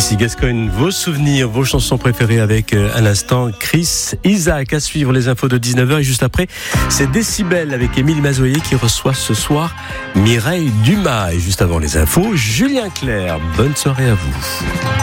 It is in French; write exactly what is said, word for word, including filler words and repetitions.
Ici Gascogne, vos souvenirs, vos chansons préférées avec euh, à l'instant Chris Isaak. À suivre les infos de dix-neuf heures et juste après, c'est Décibel avec Émile Mazoyer qui reçoit ce soir Mireille Dumas. Et juste avant les infos, Julien Clerc. Bonne soirée à vous.